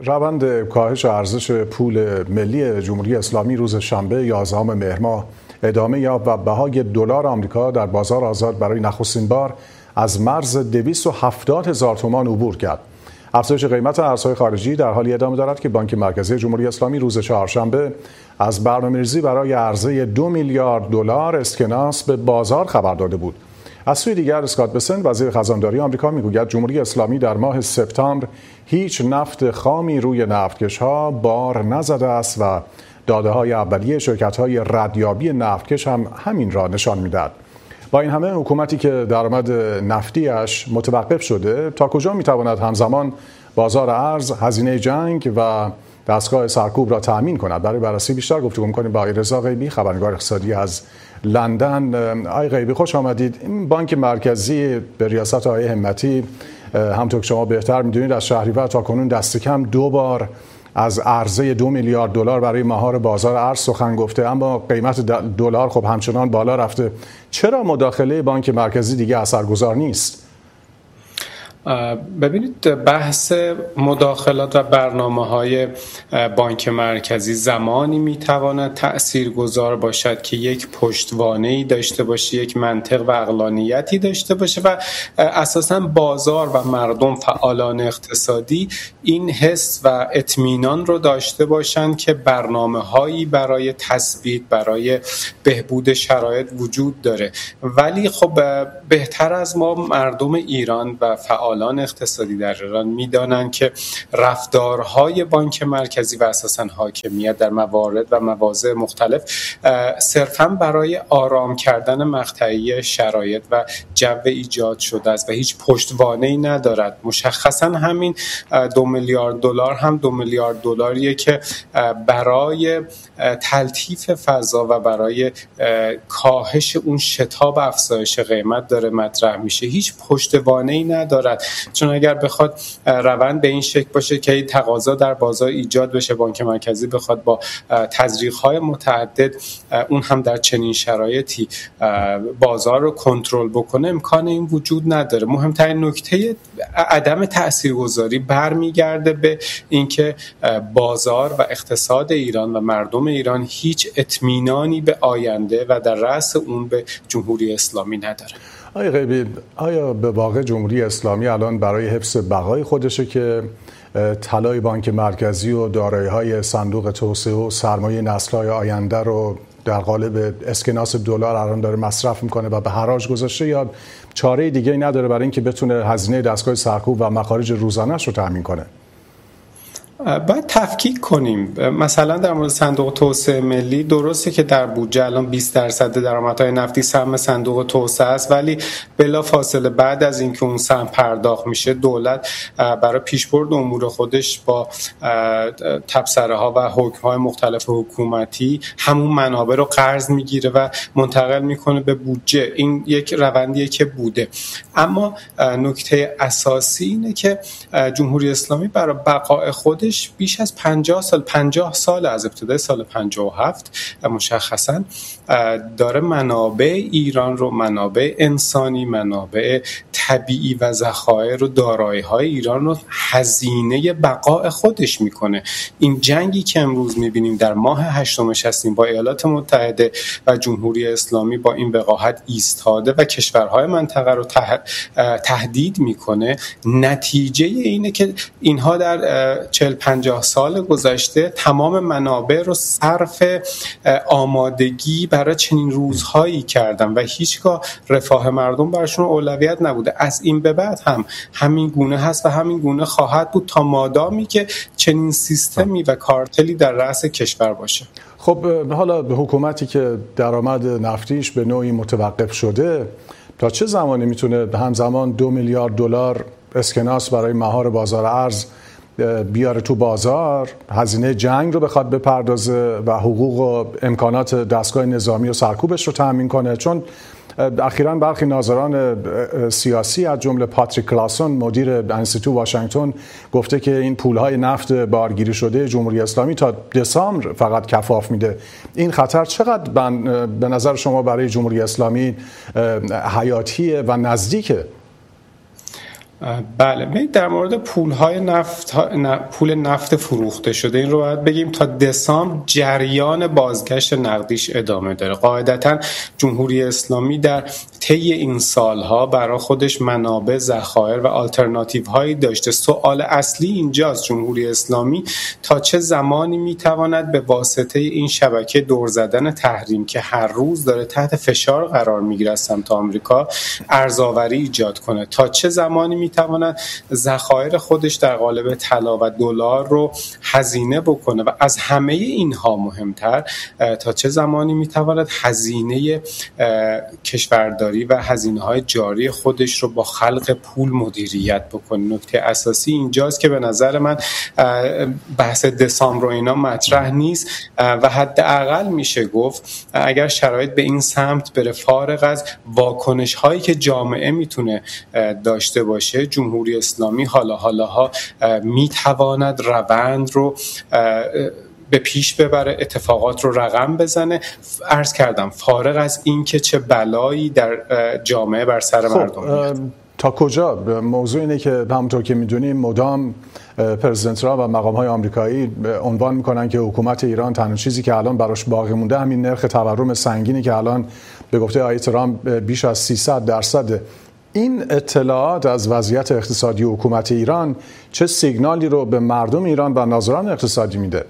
روند کاهش ارزش پول ملی جمهوری اسلامی روز شنبه 11 مهر ماه ادامه یافت و بهای دلار آمریکا در بازار آزاد برای نخستین بار از مرز 270,000 تومان عبور کرد. افزایش قیمت ارزهای خارجی در حالی ادامه دارد که بانک مرکزی جمهوری اسلامی روز چهارشنبه از برنامه‌ریزی برای عرضه 2 میلیارد دلار اسکناس به بازار خبر داده بود. از سوی دیگر اسکات بسنت وزیر خزانداری آمریکا میگوید جمهوری اسلامی در ماه سپتامبر هیچ نفت خامی روی نفتکش‌ها بار نزده است و داده‌های اولیه شرکت‌های ردیابی نفتکش هم همین را نشان می‌دهد. با این همه حکومتی که درآمد نفتیش متوقف شده تا کجا می‌تواند همزمان بازار ارز، هزینه جنگ و دستگاه سرکوب را تأمین کند؟ برای بررسی بیشتر گفتگو می‌کنیم با آقای رضا غیبی، خبرنگار اقتصادی از لندن. آقای غیبی خوش آمدید. این بانک مرکزی به ریاست آقای همتی همونطور که شما بهتر می‌دونید از شهریور تا کنون دست کم 2 بار از عرضه 2 میلیارد دلار برای مهار بازار ارز سخن گفته، اما قیمت دلار خب همچنان بالا رفته. چرا مداخله بانک مرکزی دیگه اثرگذار نیست؟ ببینید، بحث مداخلات و برنامه‌های بانک مرکزی زمانی میتواند تأثیرگذار باشد که یک پشتوانه‌ای داشته باشه، یک منطق و عقلانیتی داشته باشه و اساساً بازار و مردم، فعالان اقتصادی این حس و اطمینان رو داشته باشند که برنامه‌هایی برای تثبیت، برای بهبود شرایط وجود داره. ولی خب بهتر از ما مردم ایران و فعالان اقتصادی در ایران میدانند که رفتارهای بانک مرکزی و اساساً حاکمیت در موارد و مواضع مختلف صرفاً برای آرام کردن مقطعی شرایط و جو ایجاد شده است و هیچ پشتوانه‌ای ندارد. مشخصاً همین 2 میلیارد دلار هم 2 میلیارد دلاریه که برای تلطیف فضا و برای کاهش اون شتاب افزایش قیمت داره مطرح میشه. هیچ پشتوانه‌ای ندارد، چون اگر بخواد روند به این شکل باشه که این تقاضا در بازار ایجاد بشه، بانک مرکزی بخواد با تزریق‌های متعدد اون هم در چنین شرایطی بازار رو کنترل بکنه، امکان این وجود نداره. مهمترین نکته عدم تاثیرگذاری برمیگرده به اینکه بازار و اقتصاد ایران و مردم ایران هیچ اطمینانی به آینده و در رأس اون به جمهوری اسلامی نداره. آقای غیبی، آیا به واقع جمهوری اسلامی الان برای حفظ بقای خودشه که طلای بانک مرکزی و دارایی‌های صندوق توسعه و سرمایه نسل‌های آینده رو در قالب اسکناس دلار الان داره مصرف میکنه و به حراج گذاشته، یا چاره دیگه‌ای نداره برای اینکه بتونه هزینه دستگاه سرکوب و مخارج روزانه‌اش رو تامین کنه؟ باید تفکیک کنیم. مثلا در مورد صندوق توسعه ملی، درسته که در بودجه الان 20% درآمدهای نفتی سهم صندوق توسعه است، ولی بلافاصله بعد از اینکه اون سهم پرداخت میشه، دولت برای پیشبرد امور خودش با تبصره‌ها و حکم‌های مختلف حکومتی همون منابع رو قرض میگیره و منتقل میکنه به بودجه. این یک روندیه که بوده. اما نکته اساسی اینه که جمهوری اسلامی برای بقای خودش بیش از 50 سال از ابتدای سال 57 مشخصاً داره منابع ایران رو، منابع انسانی، منابع طبیعی و ذخایر و دارایی‌های ایران رو هزینه بقای خودش میکنه. این جنگی که امروز میبینیم در ماه 8 هستیم با ایالات متحده و جمهوری اسلامی با این وقاحت ایستاده و کشورهای منطقه رو تهدید میکنه، نتیجه اینه که اینها در 40-50 سال گذشته تمام منابع رو صرف آمادگی برای چنین روزهایی کردن و هیچگاه رفاه مردم براشون اولویت نبوده. از این به بعد هم همین گونه هست و همین گونه خواهد بود تا مادامی که چنین سیستمی و کارتلی در رأس کشور باشه. خب حالا حکومتی که درآمد نفتیش به نوعی متوقف شده، تا چه زمانی میتونه همزمان 2 میلیارد دلار اسکناس برای مهار بازار ارز بیاره تو بازار، هزینه جنگ رو بخواد بپردازه و حقوق و امکانات دستگاه نظامی و سرکوبش رو تأمین کنه؟ چون اخیراً برخی ناظران سیاسی از جمله پاتریک کلاسون مدیر انستیتو واشنگتن گفته که این پولهای نفت بارگیری شده جمهوری اسلامی تا دسامبر فقط کفاف میده. این خطر چقدر به نظر شما برای جمهوری اسلامی حیاتیه و نزدیکه؟ بله، در مورد پول نفت فروخته شده این رو باید بگیم تا دسامبر جریان بازگشت نقدیش ادامه داره. قاعدتاً جمهوری اسلامی در طی این سالها برای خودش منابع، ذخایر و آلترناتیو هایی داشته. سوال اصلی اینجاست جمهوری اسلامی تا چه زمانی میتواند به واسطه این شبکه دور زدن تحریم که هر روز داره تحت فشار قرار میگیره از سمت آمریکا ارزآوری ایجاد کنه، تا چه زمانی میتواند ذخایر خودش در قالب طلا و دلار رو هزینه بکنه و از همه اینها مهمتر تا چه زمانی میتواند هزینه کشورداری و هزینه‌های جاری خودش رو با خلق پول مدیریت بکنه. نکته اساسی اینجاست که به نظر من بحث دسامبر و اینا مطرح نیست و حداقل میشه گفت اگر شرایط به این سمت بره، فارغ از واکنش‌هایی که جامعه میتونه داشته باشه، جمهوری اسلامی حالاها میتواند روند رو به پیش ببره، اتفاقات رو رقم بزنه. عرض کردم فارغ از این که چه بلایی در جامعه بر سر مردم میاد. تا کجا؟ موضوع اینه که همونطور که میدونیم مدام پرزیدنت‌ها و مقام‌های آمریکایی عنوان میکنن که حکومت ایران تنها چیزی که الان براش باقی مونده همین نرخ تورم سنگینی که الان به گفته آقای ترامپ بیش از 300%. این اطلاعات از وضعیت اقتصادی حکومت ایران چه سیگنالی رو به مردم ایران و ناظران اقتصادی میده؟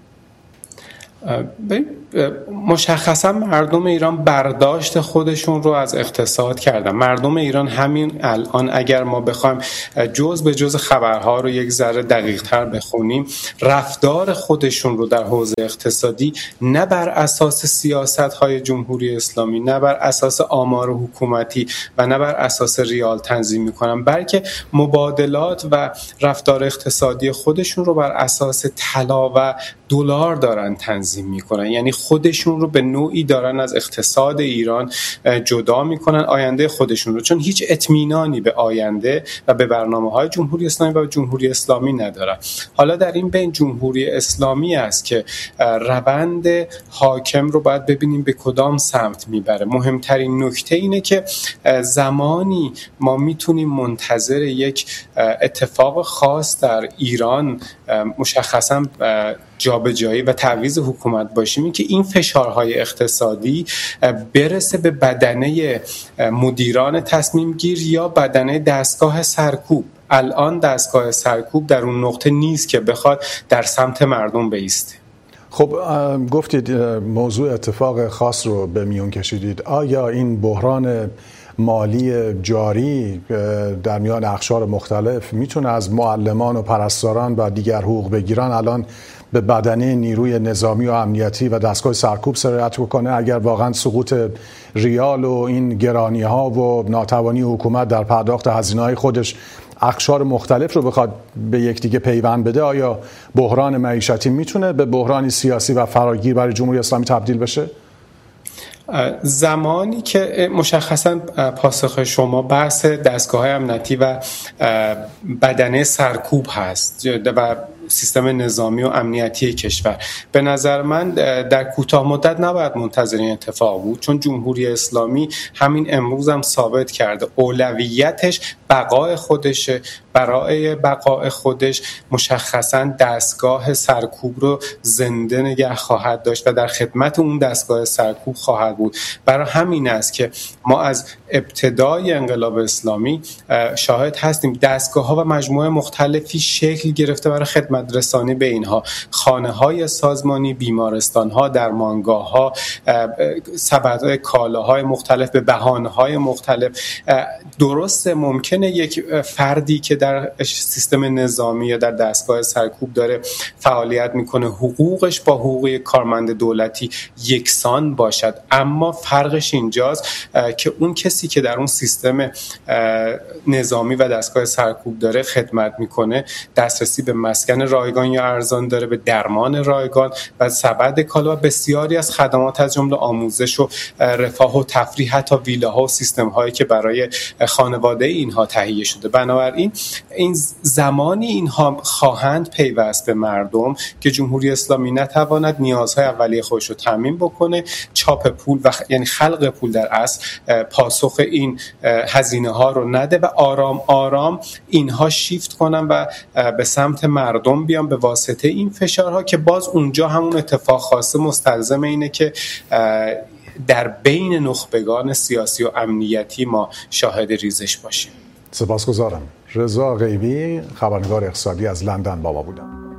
مشخصا مردم ایران برداشت خودشون رو از اقتصاد کردن. مردم ایران همین الان اگر ما بخوایم جز به جز خبرها رو یک ذره دقیق تر بخونیم، رفتار خودشون رو در حوزه اقتصادی نه بر اساس سیاست‌های جمهوری اسلامی، نه بر اساس آمار حکومتی و نه بر اساس ریال تنظیم میکنن، بلکه مبادلات و رفتار اقتصادی خودشون رو بر اساس طلا و دلار دارن تنظیم میکنن. یعنی خودشون رو به نوعی دارن از اقتصاد ایران جدا میکنن، آینده خودشون رو، چون هیچ اطمینانی به آینده و به برنامه‌های جمهوری اسلامی و جمهوری اسلامی ندارن. حالا در این بین جمهوری اسلامی است که روند حاکم رو باید ببینیم به کدام سمت میبره. مهمترین نکته اینه که زمانی ما میتونیم منتظر یک اتفاق خاص در ایران، مشخصاً جابجایی و تعویض حکومت باشیم، این که این فشارهای اقتصادی برسه به بدنه مدیران تصمیم گیر یا بدنه دستگاه سرکوب. الان دستگاه سرکوب در اون نقطه نیست که بخواد در سمت مردم بایسته. خب گفتید موضوع اتفاق خاص رو به میون کشیدید. آیا این بحران مالی جاری در میان اقشار مختلف میتونه از معلمان و پرستاران و دیگر حقوق بگیران الان به بدنه نیروی نظامی و امنیتی و دستگاه سرکوب سرایت بکنه؟ اگر واقعا سقوط ریال و این گرانی‌ها و ناتوانی حکومت در پرداخت هزینه‌های خودش اقشار مختلف رو بخواد به یکدیگه پیوند بده، آیا بحران معیشتی میتونه به بحرانی سیاسی و فراگیر برای جمهوری اسلامی تبدیل بشه؟ زمانی که مشخصا پاسخ شما بحث دستگاه‌های امنیتی و بدنه سرکوب هست و سیستم نظامی و امنیتی کشور، به نظر من در کوتاه مدت نباید منتظر این اتفاق بود، چون جمهوری اسلامی همین امروز هم ثابت کرده اولویتش بقای خودشه. برای بقای خودش مشخصا دستگاه سرکوب رو زنده نگه خواهد داشت و در خدمت اون دستگاه سرکوب خواهد بود. برای همین است که ما از ابتدای انقلاب اسلامی شاهد هستیم دستگاه‌ها و مجموعه مختلفی شکل گرفته برای خدمت رسانی به اینها. خانه‌های سازمانی، بیمارستان‌ها، درمانگاه‌ها، سبدهای کالاهای مختلف به بهانه‌های مختلف. درسته ممکنه یک فردی که در سیستم نظامی یا در دستگاه سرکوب داره فعالیت میکنه حقوقش با حقوق کارمند دولتی یکسان باشد، اما فرقش اینجاست که اون کسی که در اون سیستم نظامی و دستگاه سرکوب داره خدمت میکنه دسترسی به مسکن داشتن رایگان یا ارزان داره به درمان رایگان و سبد کالا و بسیاری از خدمات از جمله آموزش و رفاه و تفریح، حتی ویلاها و سیستم هایی که برای خانواده اینها تهیه شده. بنابراین این زمانی اینها خواهند پیوست به مردم که جمهوری اسلامی نتواند نیازهای اولیه خودش رو تامین بکنه، چاپ پول و یعنی خلق پول در اصل پاسخ این هزینه ها رو نده و آرام آرام اینها شیفت کنن و به سمت مردم بیان به واسطه این فشارها که باز اونجا همون اتفاق خاصه مستلزم اینه که در بین نخبگان سیاسی و امنیتی ما شاهد ریزش باشیم. سپاسگزارم. رضا غیبی، خبرنگار اقتصادی از لندن با ما بودند.